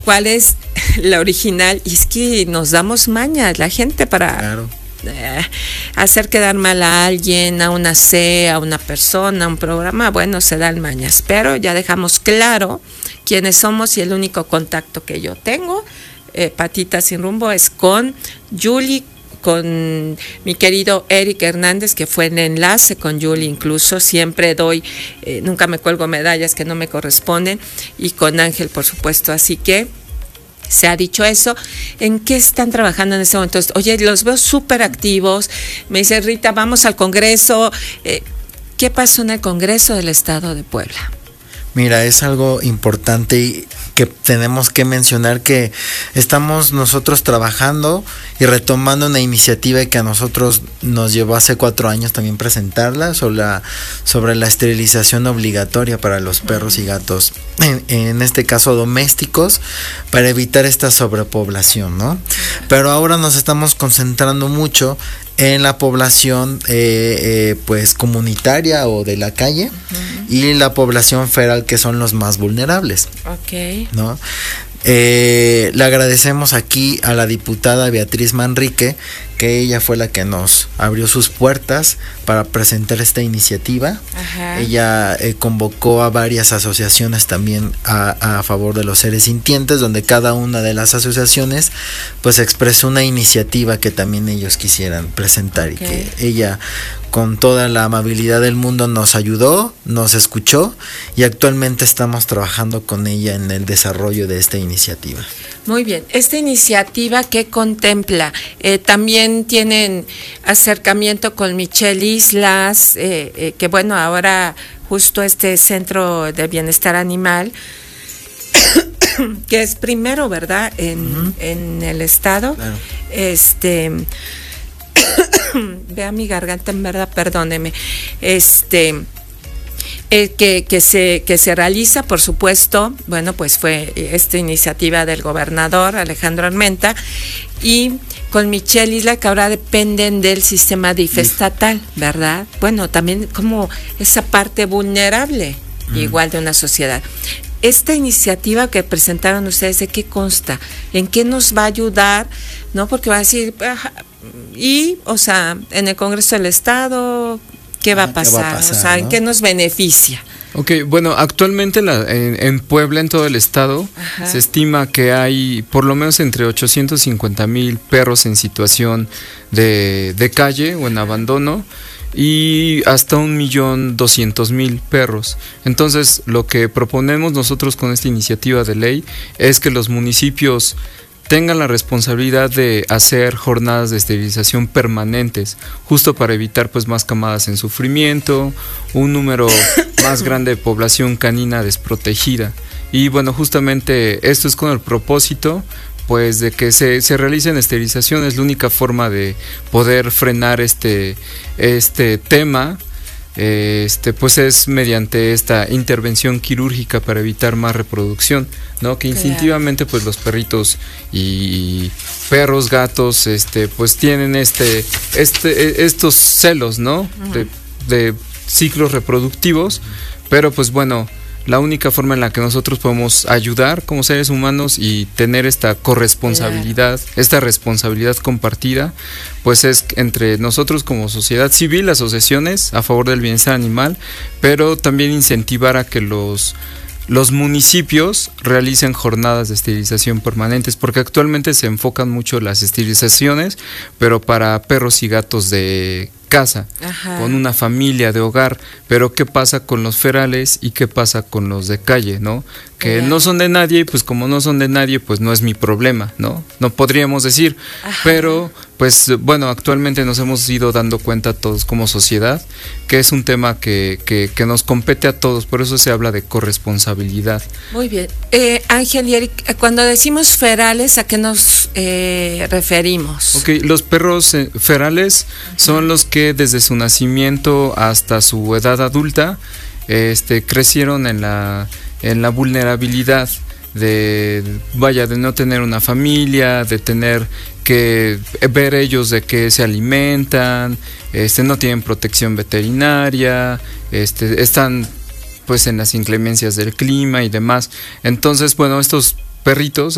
cuál es la original. Y es que nos damos mañas la gente para... Claro. Hacer quedar mal a alguien, a una a una persona, a un programa, bueno, se dan mañas, pero ya dejamos claro quiénes somos y el único contacto que yo tengo, Patitas sin Rumbo, es con Julie, con mi querido Eric Hernández, que fue en enlace con Julie, incluso siempre doy, nunca me cuelgo medallas que no me corresponden, y con Ángel, por supuesto, así que se ha dicho eso. ¿En qué están trabajando en este momento? Oye, los veo súper activos. Me dice Rita, vamos al Congreso. ¿Qué pasó en el Congreso del Estado de Puebla? Mira, es algo importante y que tenemos que mencionar, que estamos nosotros trabajando y retomando una iniciativa que a nosotros nos llevó hace 4 años también presentarla, sobre la esterilización obligatoria para los perros y gatos, en este caso domésticos, para evitar esta sobrepoblación, ¿no? Pero ahora nos estamos concentrando mucho en la población pues comunitaria o de la calle, y la población feral, que son los más vulnerables. Okay. ¿No? Le agradecemos aquí a la diputada Beatriz Manrique, que ella fue la que nos abrió sus puertas para presentar esta iniciativa. Ajá. Ella convocó a varias asociaciones también a favor de los seres sintientes, donde cada una de las asociaciones pues expresó una iniciativa que también ellos quisieran presentar. Okay. Y que ella, con toda la amabilidad del mundo, nos ayudó, nos escuchó, y actualmente estamos trabajando con ella en el desarrollo de esta iniciativa. Muy bien, esta iniciativa, ¿qué contempla? También tienen acercamiento con Michelle Islas, que bueno, ahora justo este Centro de Bienestar Animal, que es primero, ¿verdad?, en el estado. Claro. Vea mi garganta, en verdad, perdóneme. Que se realiza, por supuesto, bueno, pues fue esta iniciativa del gobernador Alejandro Armenta, y con Michelle Isla, que ahora dependen del sistema DIF estatal, ¿verdad? Bueno, también como esa parte vulnerable, igual de una sociedad. Esta iniciativa que presentaron ustedes, ¿de qué consta? ¿En qué nos va a ayudar? ¿No? Porque va a decir, o sea, en el Congreso del Estado, ¿qué va a pasar? O sea, ¿en qué nos beneficia? Ok, bueno, actualmente en Puebla, en todo el estado, ajá, se estima que hay por lo menos entre 850,000 perros en situación de calle o en abandono, y hasta 1,200,000 perros. Entonces, lo que proponemos nosotros con esta iniciativa de ley es que los municipios tengan la responsabilidad de hacer jornadas de esterilización permanentes, justo para evitar pues más camadas en sufrimiento, un número más grande de población canina desprotegida. Y bueno, justamente esto es con el propósito pues de que se realicen esterilizaciones. La única forma de poder frenar este tema pues es mediante esta intervención quirúrgica para evitar más reproducción, ¿no? Que instintivamente pues los perritos y perros, gatos, pues tienen estos celos, ¿no? De ciclos reproductivos, pero pues bueno, la única forma en la que nosotros podemos ayudar como seres humanos y tener esta corresponsabilidad, esta responsabilidad compartida, pues es entre nosotros como sociedad civil, asociaciones a favor del bienestar animal, pero también incentivar a que los municipios realicen jornadas de esterilización permanentes, porque actualmente se enfocan mucho las esterilizaciones, pero para perros y gatos de casa, ajá, con una familia de hogar, pero ¿qué pasa con los ferales y qué pasa con los de calle, no? Que ajá, no son de nadie, y pues como no son de nadie, pues no es mi problema, ¿no? No podríamos decir, ajá, pero pues bueno, actualmente nos hemos ido dando cuenta todos como sociedad que es un tema que nos compete a todos, por eso se habla de corresponsabilidad. Muy bien. Ángel y Eric, cuando decimos ferales, ¿a qué nos referimos? Ok, los perros ferales son los que desde su nacimiento hasta su edad adulta crecieron en la vulnerabilidad de no tener una familia, de tener que ver ellos de qué se alimentan, no tienen protección veterinaria, están pues en las inclemencias del clima y demás. Entonces, bueno, estos perritos